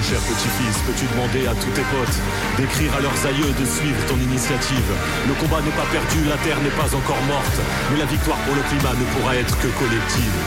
cher petit-fils, peux-tu demander à tous tes potes d'écrire à leurs aïeux de suivre ton initiative. Le combat n'est pas perdu, la terre n'est pas encore morte, mais la victoire pour le climat ne pourra être que collective.